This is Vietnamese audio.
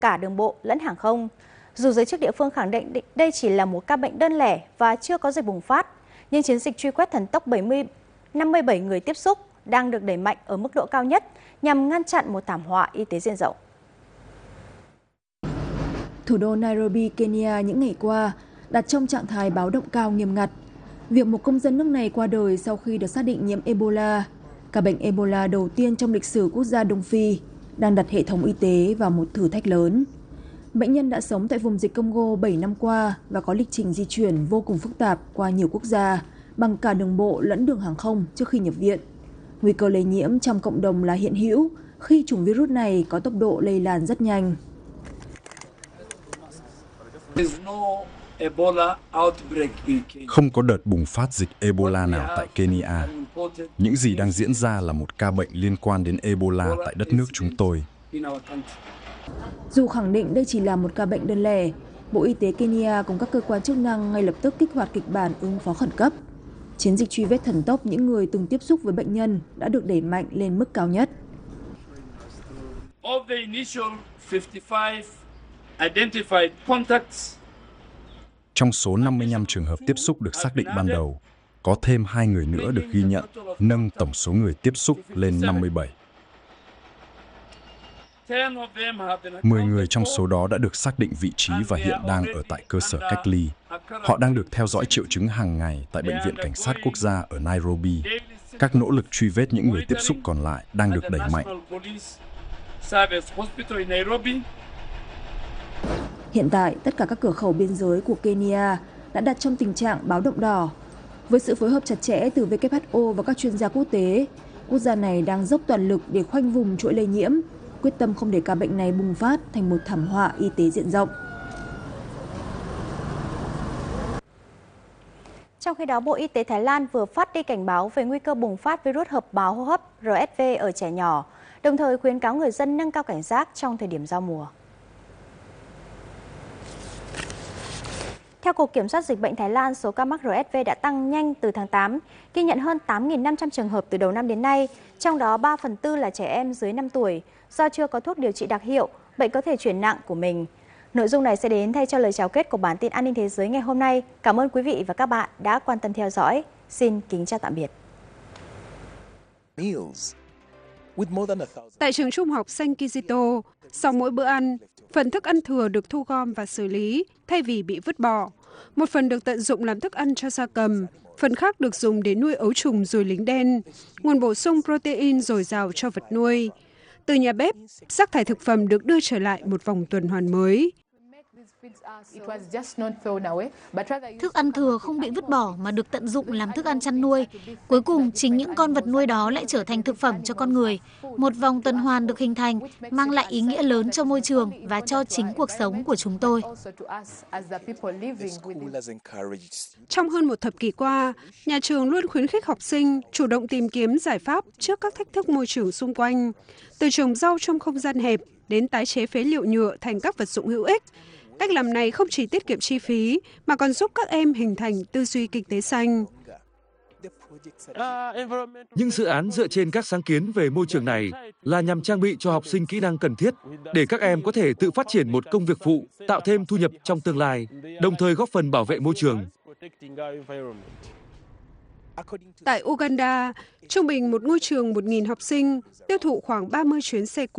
cả đường bộ lẫn hàng không. Dù giới chức địa phương khẳng định đây chỉ là một ca bệnh đơn lẻ và chưa có dịch bùng phát, nhưng chiến dịch truy quét thần tốc 57 người tiếp xúc đang được đẩy mạnh ở mức độ cao nhất nhằm ngăn chặn một thảm họa y tế diện rộng. Thủ đô Nairobi, Kenya những ngày qua đặt trong trạng thái báo động cao nghiêm ngặt. Việc một công dân nước này qua đời sau khi được xác định nhiễm Ebola, ca bệnh Ebola đầu tiên trong lịch sử quốc gia Đông Phi, đang đặt hệ thống y tế vào một thử thách lớn. Bệnh nhân đã sống tại vùng dịch Congo 7 năm qua và có lịch trình di chuyển vô cùng phức tạp qua nhiều quốc gia, bằng cả đường bộ lẫn đường hàng không trước khi nhập viện. Nguy cơ lây nhiễm trong cộng đồng là hiện hữu khi chủng virus này có tốc độ lây lan rất nhanh. Không có đợt bùng phát dịch Ebola nào tại Kenya. Những gì đang diễn ra là một ca bệnh liên quan đến Ebola tại đất nước chúng tôi. Dù khẳng định đây chỉ là một ca bệnh đơn lẻ, Bộ Y tế Kenya cùng các cơ quan chức năng ngay lập tức kích hoạt kịch bản ứng phó khẩn cấp. Chiến dịch truy vết thần tốc những người từng tiếp xúc với bệnh nhân đã được đẩy mạnh lên mức cao nhất. Trong số 55 trường hợp tiếp xúc được xác định ban đầu, có thêm 2 người nữa được ghi nhận, nâng tổng số người tiếp xúc lên 57. 10 người trong số đó đã được xác định vị trí và hiện đang ở tại cơ sở cách ly. Họ đang được theo dõi triệu chứng hàng ngày tại Bệnh viện Cảnh sát Quốc gia ở Nairobi. Các nỗ lực truy vết những người tiếp xúc còn lại đang được đẩy mạnh. Hiện tại, tất cả các cửa khẩu biên giới của Kenya đã đặt trong tình trạng báo động đỏ. Với sự phối hợp chặt chẽ từ WHO và các chuyên gia quốc tế, quốc gia này đang dốc toàn lực để khoanh vùng chuỗi lây nhiễm, quyết tâm không để ca bệnh này bùng phát thành một thảm họa y tế diện rộng. Trong khi đó, Bộ Y tế Thái Lan vừa phát đi cảnh báo về nguy cơ bùng phát virus hợp bào hô hấp RSV ở trẻ nhỏ, đồng thời khuyến cáo người dân nâng cao cảnh giác trong thời điểm giao mùa. Theo Cục Kiểm soát Dịch bệnh Thái Lan, số ca mắc RSV đã tăng nhanh từ tháng 8, ghi nhận hơn 8.500 trường hợp từ đầu năm đến nay, trong đó 3/4 là trẻ em dưới 5 tuổi. Do chưa có thuốc điều trị đặc hiệu, bệnh có thể chuyển nặng của mình. Nội dung này sẽ đến thay cho lời chào kết của bản tin An ninh Thế giới ngày hôm nay. Cảm ơn quý vị và các bạn đã quan tâm theo dõi. Xin kính chào tạm biệt. Tại trường trung học Saint Kizito, sau mỗi bữa ăn, phần thức ăn thừa được thu gom và xử lý thay vì bị vứt bỏ. Một phần được tận dụng làm thức ăn cho gia cầm, phần khác được dùng để nuôi ấu trùng ruồi lính đen, nguồn bổ sung protein dồi dào cho vật nuôi. Từ nhà bếp, rác thải thực phẩm được đưa trở lại một vòng tuần hoàn mới. Thức ăn thừa không bị vứt bỏ mà được tận dụng làm thức ăn chăn nuôi. Cuối cùng, chính những con vật nuôi đó lại trở thành thực phẩm cho con người. Một vòng tuần hoàn được hình thành, mang lại ý nghĩa lớn cho môi trường và cho chính cuộc sống của chúng tôi. Trong hơn một thập kỷ qua, nhà trường luôn khuyến khích học sinh chủ động tìm kiếm giải pháp trước các thách thức môi trường xung quanh. Từ trồng rau trong không gian hẹp đến tái chế phế liệu nhựa thành các vật dụng hữu ích. Cách làm này không chỉ tiết kiệm chi phí mà còn giúp các em hình thành tư duy kinh tế xanh. Những dự án dựa trên các sáng kiến về môi trường này là nhằm trang bị cho học sinh kỹ năng cần thiết để các em có thể tự phát triển một công việc phụ, tạo thêm thu nhập trong tương lai, đồng thời góp phần bảo vệ môi trường. Tại Uganda, trung bình một ngôi trường 1.000 học sinh tiêu thụ khoảng 30 chuyến xe cũ